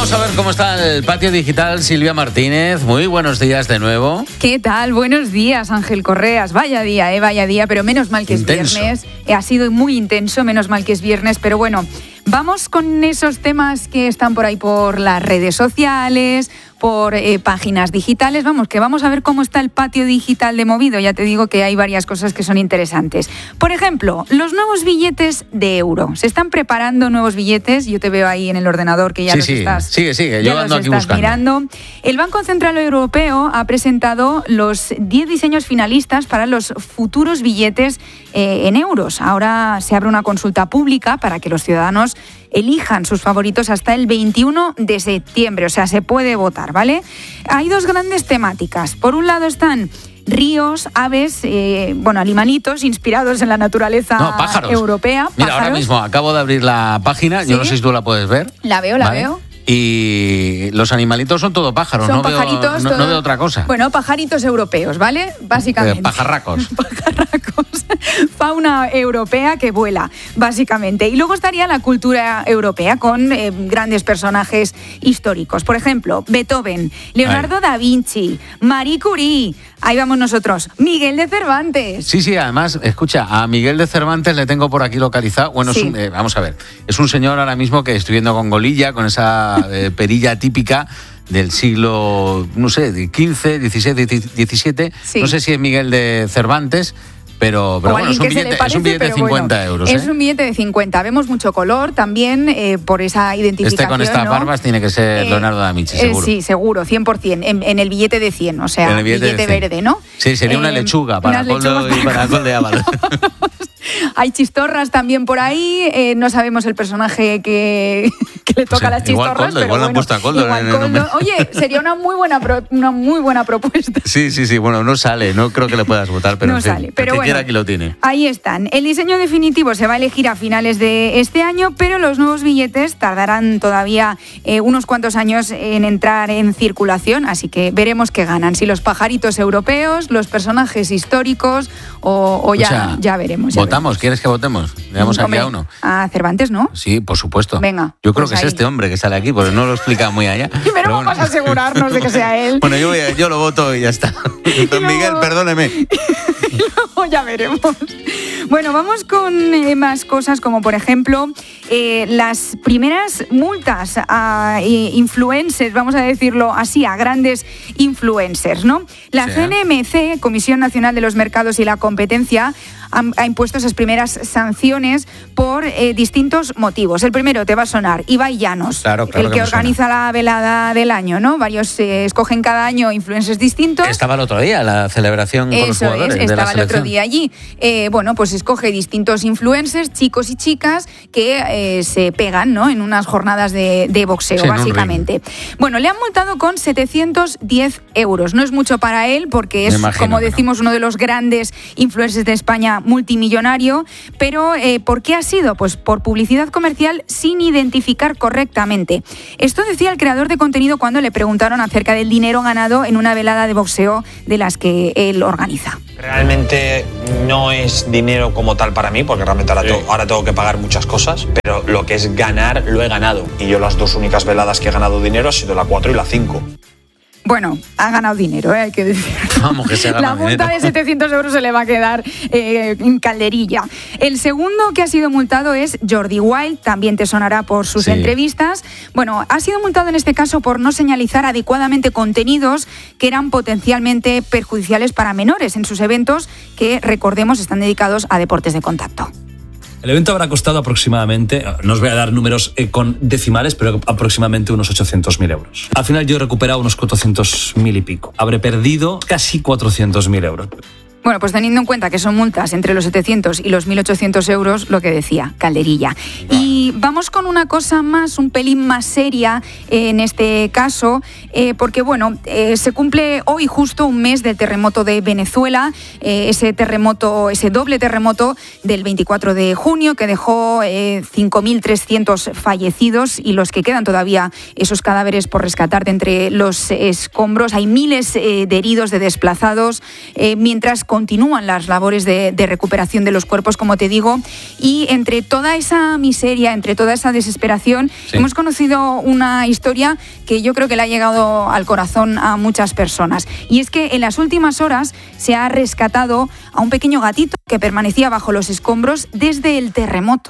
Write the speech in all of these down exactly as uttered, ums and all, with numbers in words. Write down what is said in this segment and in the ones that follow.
Vamos a ver cómo está el patio digital. Silvia Martínez, muy buenos días de nuevo. ¿Qué tal? Buenos días, Ángel Correas. Vaya día, eh, vaya día, pero menos mal que intenso. Es viernes. Eh, ha sido muy intenso, menos mal que es viernes, pero bueno, vamos con esos temas que están por ahí por las redes sociales, por eh, páginas digitales. Vamos, que vamos a ver cómo está el patio digital de Movido. Ya te digo que hay varias cosas que son interesantes. Por ejemplo, los nuevos billetes de euro. Se están preparando nuevos billetes. Yo te veo ahí en el ordenador que ya sí, los sí. estás, Sigue, sigue. ya Yo ando los aquí estás buscando. mirando. El Banco Central Europeo ha presentado los diez diseños finalistas para los futuros billetes eh, en euros. Ahora se abre una consulta pública para que los ciudadanos elijan sus favoritos hasta el veintiuno de septiembre, o sea, se puede votar, ¿vale? Hay dos grandes temáticas. Por un lado están ríos, aves, eh, bueno, animalitos inspirados en la naturaleza no, pájaros. europea. Pájaros. Mira, ahora mismo acabo de abrir la página, ¿Sí? Yo no sé si tú la puedes ver. La veo, la ¿vale? veo. Y los animalitos son todo pájaros, Son no, pajaritos, veo, no, todo... no veo otra cosa. Bueno, pajaritos europeos, ¿vale? Básicamente. Eh, pajarracos. Pajarracos. Fauna europea que vuela, básicamente. Y luego estaría la cultura europea con eh, grandes personajes históricos. Por ejemplo, Beethoven, Leonardo Ay. da Vinci, Marie Curie. Ahí vamos nosotros. Miguel de Cervantes. Sí, sí, además, escucha, a Miguel de Cervantes le tengo por aquí localizado. Bueno, sí. es un, eh, vamos a ver, es un señor ahora mismo que estoy viendo con golilla, con esa eh, perilla típica del siglo, no sé, quince, dieciséis, diecisiete. Sí. No sé si es Miguel de Cervantes. Pero, pero bueno, es un, billete, parece, es un billete de cincuenta bueno, euros. ¿eh? Es un billete de cincuenta. Vemos mucho color también eh, por esa identificación. Este con estas ¿no? barbas tiene que ser eh, Leonardo da Vinci, seguro. Eh, sí, seguro, cien por ciento. En, en el billete de cien, o sea, en el billete, billete verde, ¿no? Sí, sería eh, una lechuga para Coldo y para Col de Ábalos. Hay chistorras también por ahí. Eh, no sabemos el personaje que, que le toca o sea, a las chistorras. Igual Coldo, pero igual bueno, han puesto a Coldo. Igual en el Coldo. Oye, sería una muy buena pro, una muy buena propuesta. Sí, sí, sí. Bueno, no sale. No creo que le puedas votar, pero no en fin, sale. Pero el que bueno, quiera aquí lo tiene. Ahí están. El diseño definitivo se va a elegir a finales de este año, pero los nuevos billetes tardarán todavía eh, unos cuantos años en entrar en circulación, así que veremos qué ganan. Si los pajaritos europeos, los personajes históricos o, o ya, o sea, ya veremos. Ya ¿Votamos? veremos. ¿Quieres que votemos? Le damos aquí a uno. A Cervantes, ¿no? Sí, por supuesto. Venga. Yo creo pues que ahí. es este hombre que sale aquí, porque no lo explica muy allá. Pero, pero vamos bueno. a asegurarnos de que sea él. Bueno, yo, voy a, yo lo voto y ya está. Don luego, Miguel, perdóneme. Y luego ya veremos. Bueno, vamos con eh, más cosas como, por ejemplo, eh, las primeras multas a eh, influencers, vamos a decirlo así, a grandes influencers, ¿no? La sí. C N M C, Comisión Nacional de los Mercados y la Competencia, ha, ha impuesto esas primeras sanciones por eh, distintos motivos. El primero te va a sonar, Ibai Llanos, claro, claro el que, que organiza la velada del año, ¿no? Varios eh, escogen cada año influencers distintos. Estaba el otro día la celebración con Eso los jugadores es, de estaba la el otro día allí. Eh, bueno, pues escoge distintos influencers, chicos y chicas, que eh, se pegan, ¿no? En unas jornadas de, de boxeo, sí, básicamente. Bueno, le han multado con setecientos diez euros. No es mucho para él, porque es, imagino, como decimos, no. uno de los grandes influencers de España, multimillonario. Pero, eh, ¿por qué ha sido? Pues por publicidad comercial sin identificar correctamente. Esto decía el creador de contenido cuando le preguntaron acerca del dinero ganado en una velada de boxeo de las que él organiza. Realmente no es dinero como tal para mí, porque realmente ahora, sí. to- ahora tengo que pagar muchas cosas, pero lo que es ganar, lo he ganado. Y yo las dos únicas veladas que he ganado dinero han sido la cuatro y la cinco. Bueno, ha ganado dinero, ¿eh? Hay que decir. Vamos, que se ha ganado La multa dinero. de setecientos euros se le va a quedar eh, en calderilla. El segundo que ha sido multado es Jordi Wild, también te sonará por sus sí. entrevistas. Bueno, ha sido multado en este caso por no señalizar adecuadamente contenidos que eran potencialmente perjudiciales para menores en sus eventos, que, recordemos, están dedicados a deportes de contacto. El evento habrá costado aproximadamente, no os voy a dar números eh, con decimales, pero aproximadamente unos ochocientos mil euros. Al final yo he recuperado unos cuatrocientos mil y pico. Habré perdido casi cuatrocientos mil euros. Bueno, pues teniendo en cuenta que son multas entre los setecientos y los mil ochocientos euros, lo que decía, calderilla. Y vamos con una cosa más, un pelín más seria eh, en este caso, eh, porque bueno, eh, se cumple hoy justo un mes del terremoto de Venezuela, eh, ese terremoto, ese doble terremoto del veinticuatro de junio que dejó eh, cinco mil trescientos fallecidos y los que quedan todavía esos cadáveres por rescatar de entre los escombros. Hay miles eh, de heridos, de desplazados, eh, mientras con continúan las labores de, de recuperación de los cuerpos, como te digo, y entre toda esa miseria, entre toda esa desesperación, sí. hemos conocido una historia que yo creo que le ha llegado al corazón a muchas personas. Y es que en las últimas horas se ha rescatado a un pequeño gatito que permanecía bajo los escombros desde el terremoto.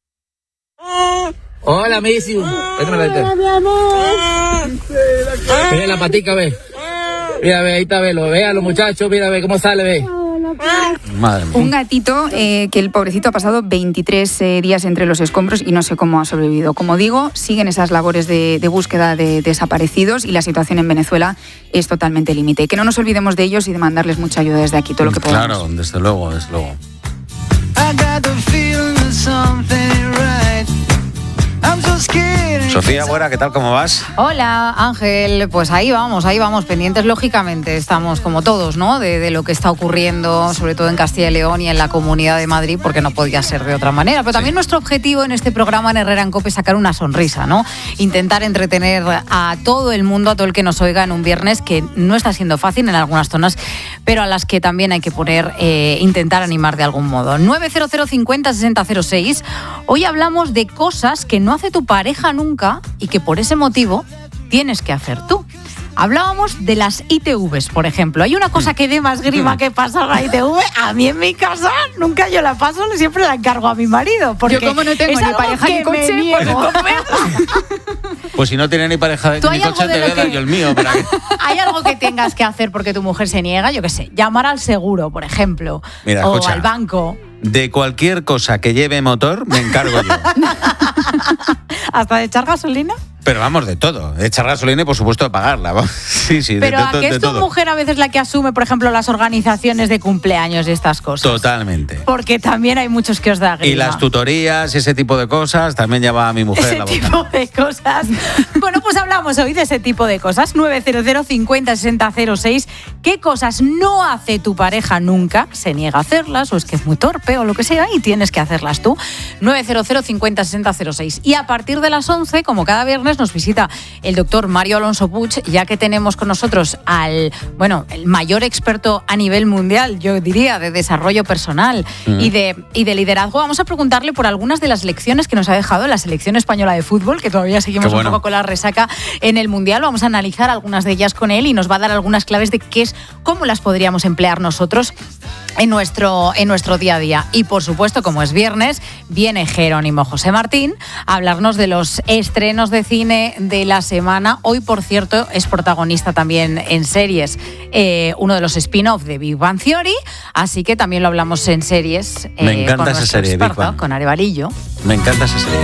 Hola, Missy. Hola, mi amor. Mira la patica, ve. Mira, ve, ahí está, ve, lo ve a los muchachos, mira, ve cómo sale, ve. Madre mía. Un gatito eh, que el pobrecito ha pasado veintitrés eh, días entre los escombros y no sé cómo ha sobrevivido. Como digo, siguen esas labores de, de búsqueda de desaparecidos y la situación en Venezuela es totalmente límite. Que no nos olvidemos de ellos y de mandarles mucha ayuda desde aquí, todo lo que podamos. Claro, desde luego, desde luego. Sofía, buena, ¿qué tal? ¿Cómo vas? Hola, Ángel. Pues ahí vamos, ahí vamos, pendientes, lógicamente. Estamos como todos, ¿no? De, de lo que está ocurriendo, sobre todo en Castilla y León y en la Comunidad de Madrid, porque no podía ser de otra manera. Pero también sí. nuestro objetivo en este programa en Herrera en COPE es sacar una sonrisa, ¿no? Intentar entretener a todo el mundo, a todo el que nos oiga en un viernes que no está siendo fácil en algunas zonas, pero a las que también hay que poner, eh, intentar animar de algún modo. nueve cero cero cincuenta sesenta cero seis. Hoy hablamos de cosas que no hace tu pareja nunca y que por ese motivo tienes que hacer tú. Hablábamos de las I T Vs, por ejemplo. Hay una cosa que dé más grima que pasar la I T V. A mí en mi casa nunca yo la paso, siempre la encargo a mi marido. Porque yo como no tengo ni pareja ni coche, pues si no tiene ni pareja ni coche, te voy a dar yo el mío. ¿Para qué? Hay algo que tengas que hacer porque tu mujer se niega, yo qué sé, llamar al seguro, por ejemplo. Mira, o escucha, al banco. De cualquier cosa que lleve motor, me encargo yo. ¿Hasta de echar gasolina? Pero vamos, de todo. De echar gasolina y, por supuesto, de pagarla. Sí, sí, Pero de, ¿a de, qué de es tu todo. mujer a veces la que asume, por ejemplo, las organizaciones de cumpleaños y estas cosas? Totalmente. Porque también hay muchos que os da grima. Y las tutorías y ese tipo de cosas también lleva a mi mujer ese la tipo de cosas. Bueno, pues hablamos hoy de ese tipo de cosas. nueve cero cero cincuenta sesenta cero seis. ¿Qué cosas no hace tu pareja nunca? Se niega a hacerlas o es que es muy torpe o lo que sea y tienes que hacerlas tú. nueve cero cero cincuenta sesenta cero seis. Y a partir de las once, como cada viernes, nos visita el doctor Mario Alonso Puig, ya que tenemos con nosotros al, bueno, el mayor experto a nivel mundial, yo diría, de desarrollo personal mm. y, de, y de liderazgo. Vamos a preguntarle por algunas de las lecciones que nos ha dejado la selección española de fútbol, que todavía seguimos bueno. un poco con la resaca en el Mundial. Vamos a analizar algunas de ellas con él y nos va a dar algunas claves de qué es, cómo las podríamos emplear nosotros en nuestro, en nuestro día a día. Y por supuesto, como es viernes, viene Jerónimo José Martín a hablarnos de los estrenos de cine de la semana. Hoy, por cierto, es protagonista también en series, eh, uno de los spin-off de Big Bang Theory, así que también lo hablamos en series. Eh, Me encanta con esa serie, experto, Big Bang. Con Arevalillo. Me encanta esa serie,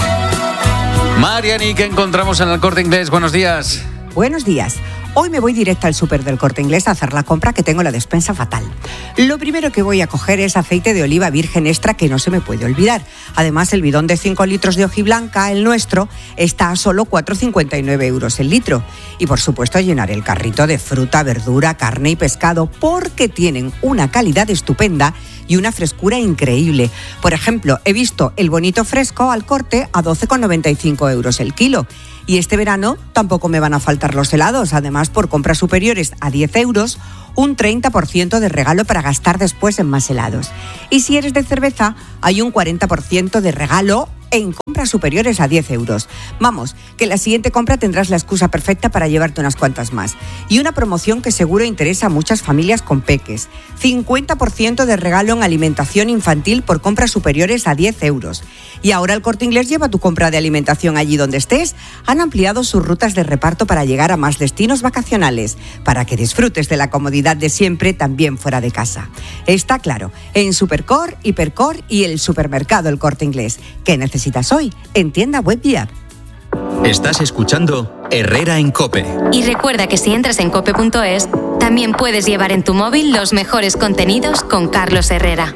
¿eh? Mariani, ¿qué encontramos en el Corte Inglés? Buenos días. Buenos días. Hoy me voy directa al súper del Corte Inglés a hacer la compra, que tengo la despensa fatal. Lo primero que voy a coger es aceite de oliva virgen extra, que no se me puede olvidar. Además, el bidón de cinco litros de hojiblanca, el nuestro, está a solo cuatro con cincuenta y nueve euros el litro. Y por supuesto, llenar el carrito de fruta, verdura, carne y pescado, porque tienen una calidad estupenda y una frescura increíble. Por ejemplo, he visto el bonito fresco al corte a doce con noventa y cinco euros el kilo. Y este verano tampoco me van a faltar los helados. Además, por compras superiores a diez euros, un treinta por ciento de regalo para gastar después en más helados. Y si eres de cerveza, hay un cuarenta por ciento de regalo en compras superiores a diez euros. Vamos, que en la siguiente compra tendrás la excusa perfecta para llevarte unas cuantas más. Y una promoción que seguro interesa a muchas familias con peques. cincuenta por ciento de regalo en alimentación infantil por compras superiores a diez euros. Y ahora el Corte Inglés lleva tu compra de alimentación allí donde estés. Han ampliado sus rutas de reparto para llegar a más destinos vacacionales, para que disfrutes de la comodidad de siempre también fuera de casa. Está claro, en Supercor, Hipercor y el supermercado El Corte Inglés. ¿Qué necesitas hoy? En tienda web y app. Estás escuchando Herrera en COPE. Y recuerda que si entras en cope punto es, también puedes llevar en tu móvil los mejores contenidos con Carlos Herrera.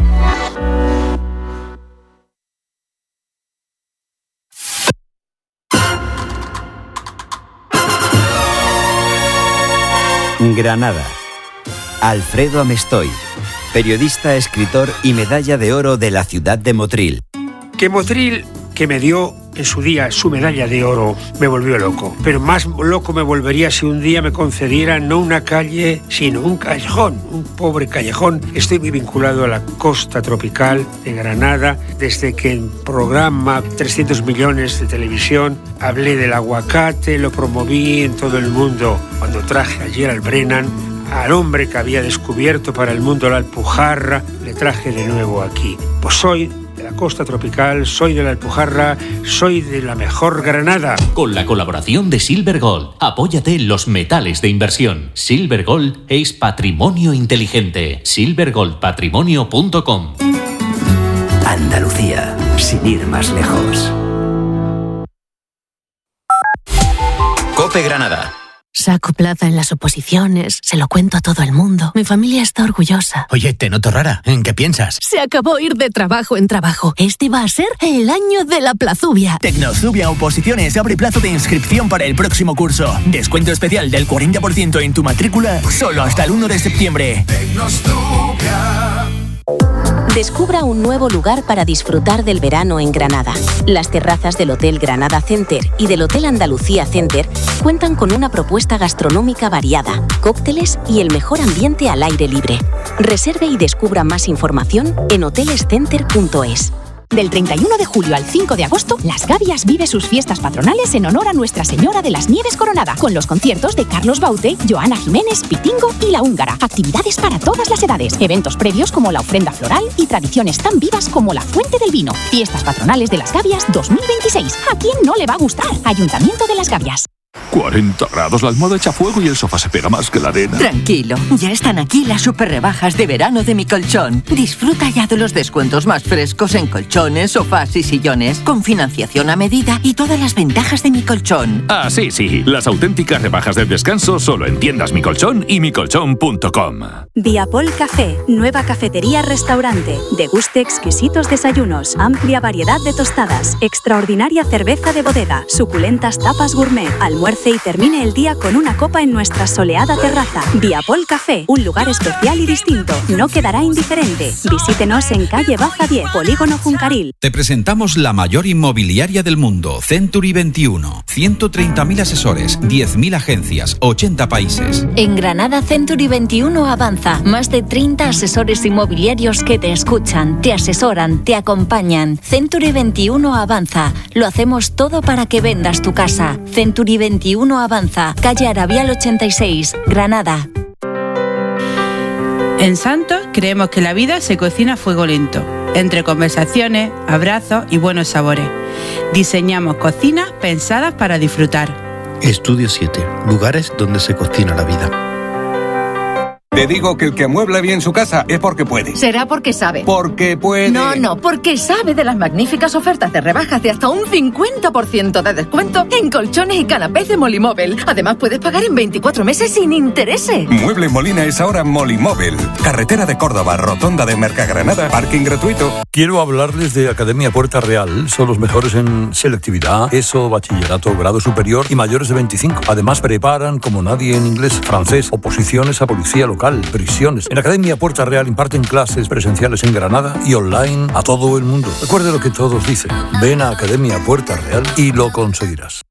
Granada. Alfredo Amestoy, periodista, escritor y medalla de oro de la ciudad de Motril. Que Motril, que me dio en su día su medalla de oro me volvió loco. Pero más loco me volvería si un día me concedieran no una calle, sino un callejón, un pobre callejón. Estoy muy vinculado a la costa tropical de Granada, desde que en programa trescientos millones de televisión hablé del aguacate, lo promoví en todo el mundo. Cuando traje ayer al Brennan, al hombre que había descubierto para el mundo la Alpujarra, le traje de nuevo aquí. Pues soy de la costa tropical, soy de la Alpujarra, soy de la mejor Granada. Con la colaboración de Silver Gold, apóyate en los metales de inversión. Silver Gold es patrimonio inteligente. silver gold patrimonio punto com. Andalucía, sin ir más lejos. COPE Granada. Saco plaza en las oposiciones, se lo cuento a todo el mundo. Mi familia está orgullosa. Oye, te noto rara. ¿En qué piensas? Se acabó ir de trabajo en trabajo. Este va a ser el año de la plazubia. Tecnozubia Oposiciones abre plazo de inscripción para el próximo curso. Descuento especial del cuarenta por ciento en tu matrícula solo hasta el uno de septiembre. Tecnozubia. Descubra un nuevo lugar para disfrutar del verano en Granada. Las terrazas del Hotel Granada Center y del Hotel Andalucía Center cuentan con una propuesta gastronómica variada, cócteles y el mejor ambiente al aire libre. Reserve y descubra más información en hoteles center punto es. Del treinta y uno de julio al cinco de agosto, Las Gavias vive sus fiestas patronales en honor a Nuestra Señora de las Nieves Coronada, con los conciertos de Carlos Baute, Joana Jiménez, Pitingo y La Húngara. Actividades para todas las edades, eventos previos como la ofrenda floral y tradiciones tan vivas como la Fuente del Vino. Fiestas patronales de Las Gavias dos mil veintiséis. ¿A quién no le va a gustar? Ayuntamiento de Las Gavias. cuarenta grados, la almohada echa fuego y el sofá se pega más que la arena. Tranquilo, ya están aquí las super rebajas de verano de Mi Colchón. Disfruta ya de los descuentos más frescos en colchones, sofás y sillones, con financiación a medida y todas las ventajas de Mi Colchón. Ah, sí, sí, las auténticas rebajas del descanso solo en tiendas Mi Colchón y mi colchón punto com. Viapol Café, nueva cafetería-restaurante. Deguste exquisitos desayunos, amplia variedad de tostadas, extraordinaria cerveza de bodega, suculentas tapas gourmet, almuerce y termine el día con una copa en nuestra soleada terraza. Viapol Café, un lugar especial y distinto. No quedará indiferente. Visítenos en calle Baza diez, Polígono Juncaril. Te presentamos la mayor inmobiliaria del mundo, Century veintiuno. ciento treinta mil asesores, diez mil agencias, ochenta países. En Granada, Century veintiuno avanza. Más de treinta asesores inmobiliarios que te escuchan, te asesoran, te acompañan. Century veintiuno avanza. Lo hacemos todo para que vendas tu casa. Century veintiuno avanza. Calle Arabial ochenta y seis, Granada. En Santos creemos que la vida se cocina a fuego lento, entre conversaciones, abrazos y buenos sabores. Diseñamos cocinas pensadas para disfrutar. Estudio siete. Lugares donde se cocina la vida. Te digo que el que amuebla bien su casa es porque puede. Será porque sabe. Porque puede. No, no, porque sabe de las magníficas ofertas de rebajas de hasta un cincuenta por ciento de descuento en colchones y canapés de Molimóvil. Además, puedes pagar en veinticuatro meses sin intereses. Mueble Molina es ahora Molimóvil. Carretera de Córdoba, rotonda de Mercagranada, parking gratuito. Quiero hablarles de Academia Puerta Real. Son los mejores en selectividad, ESO, bachillerato, grado superior y mayores de veinticinco. Además, preparan como nadie en inglés, francés, oposiciones a policía local, prisiones. En Academia Puerta Real imparten clases presenciales en Granada y online a todo el mundo. Recuerde lo que todos dicen. Ven a Academia Puerta Real y lo conseguirás.